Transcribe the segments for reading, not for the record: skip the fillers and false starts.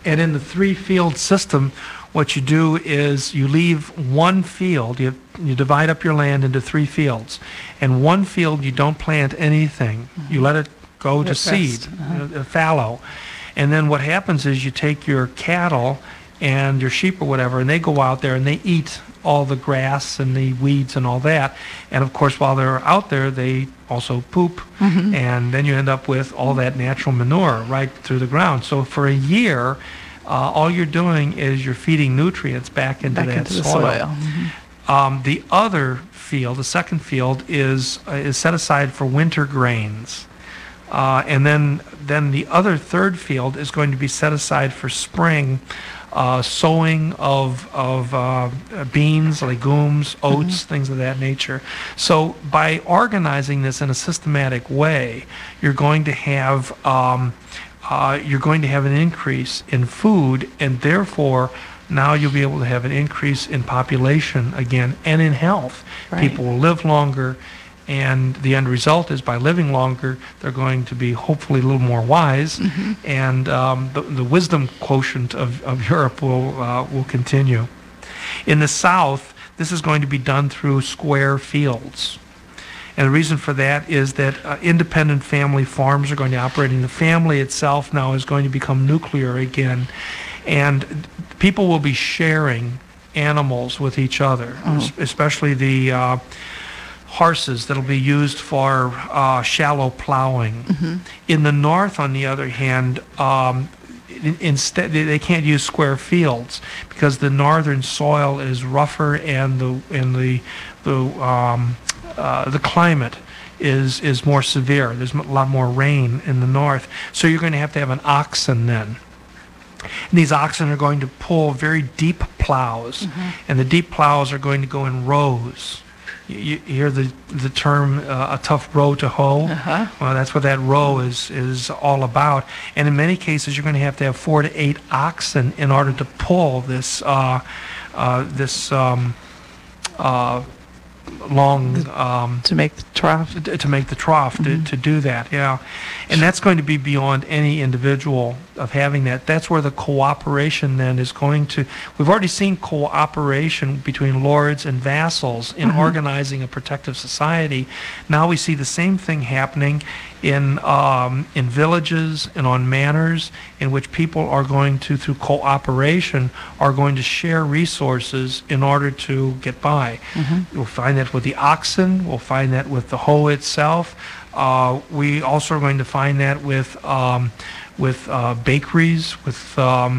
And in the three-field system, what you do is you leave one field, you divide up your land into three fields. And one field you don't plant anything. You let it go to seed, fallow. And then what happens is you take your cattle and your sheep or whatever, and they go out there and they eat all the grass and the weeds and all that. And of course, while they're out there, they also poop. And then you end up with all that natural manure right through the ground. So for a year, all you're doing is you're feeding nutrients back into that soil. The other field, the second field, is set aside for winter grains. And then the other third field is going to be set aside for spring sowing of beans, legumes, oats, things of that nature. So by organizing this in a systematic way, you're going to have an increase in food, and therefore now you'll be able to have an increase in population again and in health. People will live longer. And the end result is by living longer, they're going to be hopefully a little more wise, and the wisdom quotient of Europe will continue. In the South, this is going to be done through square fields. And the reason for that is that independent family farms are going to operate, and the family itself now is going to become nuclear again. And people will be sharing animals with each other, especially the horses that'll be used for shallow plowing. In the north, on the other hand, instead they can't use square fields because the northern soil is rougher, and the climate is more severe. There's a lot more rain in the north, so you're going to have an oxen then. And these oxen are going to pull very deep plows, and the deep plows are going to go in rows. You hear the term a tough row to hoe? Well, that's what that row is all about. And in many cases, you're going to have 4 to 8 oxen in order to pull this long to make the trough. To do that, yeah. And that's going to be beyond any individual of having that. That's where the cooperation then is going to. We've already seen cooperation between lords and vassals in organizing a protective society. Now we see the same thing happening in villages and on manors, in which people are going to, through cooperation, are going to share resources in order to get by. We'll find that with the oxen. We'll find that with the hoe itself. We also are going to find that with bakeries, with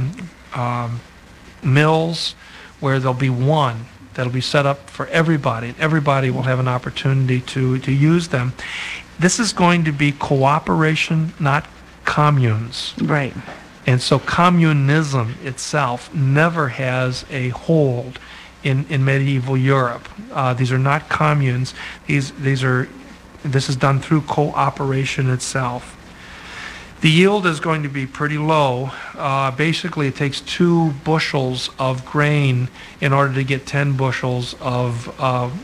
mills, where there'll be one that'll be set up for everybody, and everybody will have an opportunity to use them. This is going to be cooperation, not communes. Right. And so communism itself never has a hold in medieval Europe. These are not communes. This is done through cooperation itself. The yield is going to be pretty low. Basically, it takes 2 bushels of grain in order to get 10 bushels of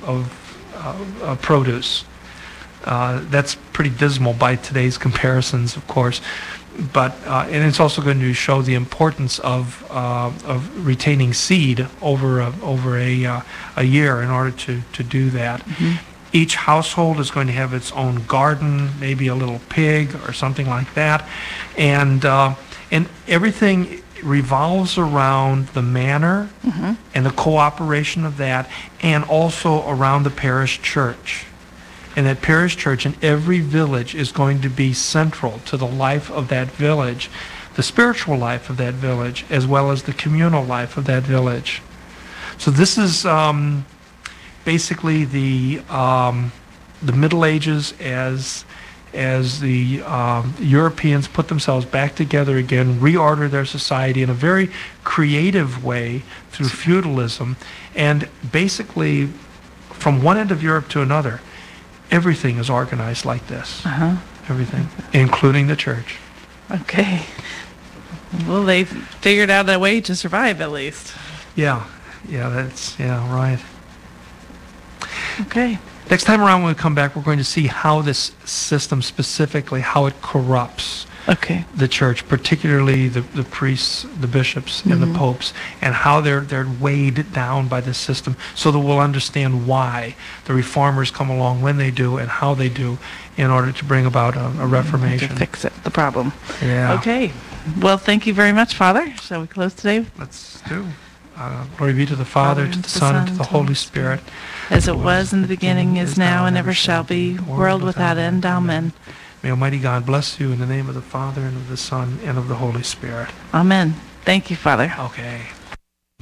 produce. That's pretty dismal by today's comparisons, of course. But and it's also going to show the importance of retaining seed over a year in order to do that. Each household is going to have its own garden, maybe a little pig or something like that, and everything revolves around the manor and the cooperation of that, and also around the parish church. And that parish church in every village is going to be central to the life of that village, the spiritual life of that village, as well as the communal life of that village. So this is basically the Middle Ages as the Europeans put themselves back together again, reorder their society in a very creative way through feudalism, and basically from one end of Europe to another, everything is organized like this. Everything, including the church. Okay. Well, they figured out a way to survive, at least. Yeah, right. Okay. Next time around when we come back, we're going to see how this system specifically, how it corrupts. Okay. the church, particularly the priests, the bishops, and the popes, and how they're weighed down by the system, so that we'll understand why the reformers come along when they do and how they do, in order to bring about a reformation. To fix it, the problem. Yeah. Okay. Well, thank you very much, Father. Shall we close today? Let's do. Glory be to the Father, to the Son, and to the Holy Spirit. As it was in the beginning, is now, and ever shall be, world without end. Amen. May Almighty God bless you in the name of the Father, and of the Son, and of the Holy Spirit. Amen. Thank you, Father. Okay.